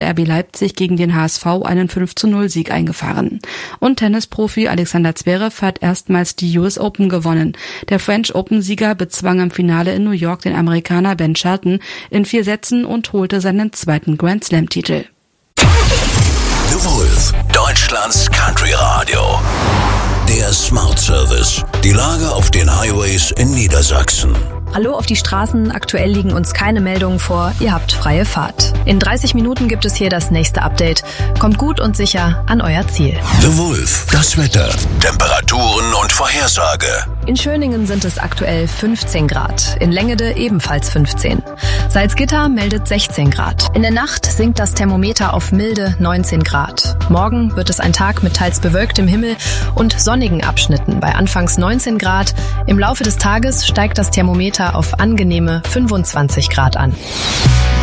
RB Leipzig gegen den HSV einen 5-0-Sieg eingefahren. Und Tennisprofi Alexander Zverev hat erstmals die US Open gewonnen. Der French Open-Sieger bezwang im Finale in New York den Amerikaner Ben Shelton in 4 Sätzen und holte seinen 2. Grand Slam-Titel. The Wolf, Deutschlands Country Radio. Der Smart Service. Die Lage auf den Highways in Niedersachsen. Hallo, auf die Straßen. Aktuell liegen uns keine Meldungen vor. Ihr habt freie Fahrt. In 30 Minuten gibt es hier das nächste Update. Kommt gut und sicher an euer Ziel. The Wolf, das Wetter, Temperaturen und Vorhersage. In Schöningen sind es aktuell 15 Grad. In Längede ebenfalls 15. Salzgitter meldet 16 Grad. In der Nacht sinkt das Thermometer auf milde 19 Grad. Morgen wird es ein Tag mit teils bewölktem Himmel und sonnigen Abschnitten bei anfangs 19 Grad. Im Laufe des Tages steigt das Thermometer auf angenehme 25 Grad an.